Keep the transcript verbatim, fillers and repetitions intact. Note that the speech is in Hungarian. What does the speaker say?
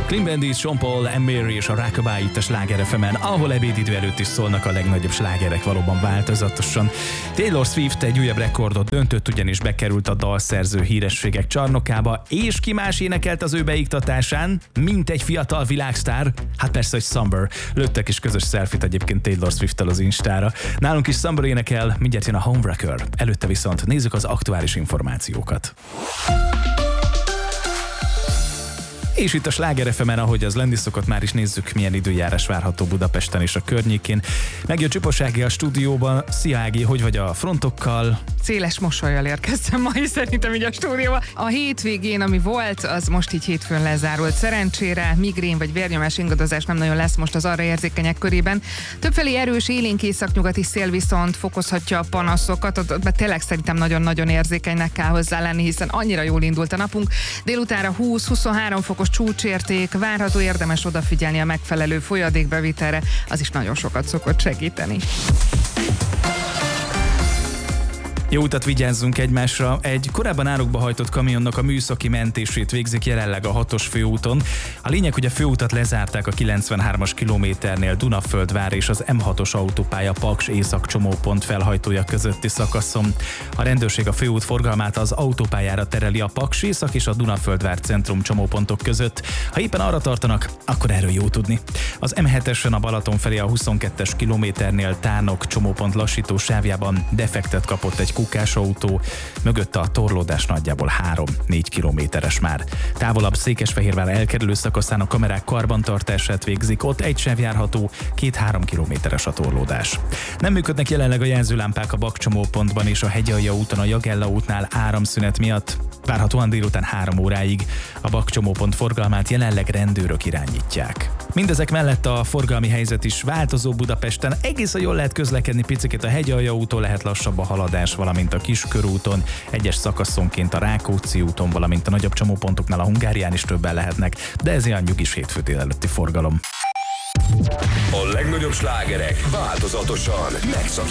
Clean Bandit, Sean Paul, Anne Mary és a Rockabye itt a Sláger ef emen, ahol ebédidő előtt is szólnak a legnagyobb slágerek valóban változatosan. Taylor Swift egy újabb rekordot döntött, ugyanis bekerült a dalszerző hírességek csarnokába, és ki más énekelt az ő beiktatásán, mint egy fiatal világsztár? Hát persze, hogy Summer. Lőttek is közös selfit egyébként Taylor Swift-tel az Instára. Nálunk is Summer énekel, mindjárt jön a Homewrecker. Előtte viszont nézzük az aktuális információkat. És itt a Sláger ef emen, ahogy az lenni szokott, már is nézzük, milyen időjárás várható Budapesten és a környékén. Megjött Csupos Ági a stúdióban. Szia Ági, hogy vagy a frontokkal? Széles mosollyal érkeztem ma is szerintem így a stúdióba. A hétvégén, ami volt, az most így hétfőn lezárult. Szerencsére migrén vagy vérnyomás ingadozás nem nagyon lesz most az arra érzékenyek körében. Többfelé erős élénk északnyugati szél viszont fokozhatja a panaszokat, ott, ott tényleg szerintem nagyon-nagyon érzékenynek kell hozzá lenni, hiszen annyira jól indult a napunk. Délutánra húsz-huszonhárom fokos csúcsérték várható, érdemes odafigyelni a megfelelő folyadékbevitelre, az is nagyon sokat szokott segíteni. Jó utat, vigyázzunk egymásra. Egy korábban árokba hajtott kamionnak a műszaki mentését végzik jelenleg a hatos főúton. A lényeg, hogy a főutat lezárták a kilencvenhármas kilométernél Dunaföldvár és az em hatos autópálya Paks észak csomópont felhajtója közötti szakaszon. A rendőrség a főút forgalmát az autópályára tereli a Paks észak és a Dunaföldvár centrum csomópontok között. Ha éppen arra tartanak, akkor erről jó tudni. Az em hetesen a Balaton felé a huszonkettes kilométernél Tárnok csomópont lassító sávjában defektet kapott egy kukás autó, mögötte a torlódás nagyjából három-négy kilométeres már. Távolabb Székesfehérvár elkerülő szakaszán a kamerák karbantartását végzik, ott egy sáv járható, két-három kilométeres a torlódás. Nem működnek jelenleg a jelzőlámpák a Bakcsomópontban és a Hegyalja úton a Jagella útnál áramszünet miatt. Várhatóan délután három óráig a Bakcsomópont forgalmát jelenleg rendőrök irányítják. Mindezek mellett a forgalmi helyzet is változó Budapesten. Egészen jól lehet közlekedni, picikét a Hegyalja úton lehet lassabb a haladás, valamint a Kiskörúton, egyes szakaszonként a Rákóczi úton, valamint a nagyobb csomópontoknál a Hungárián is többen lehetnek, de ez ilyen nyugis hétfő délelőtti forgalom. A legnagyobb slágerek változatosan megszakítják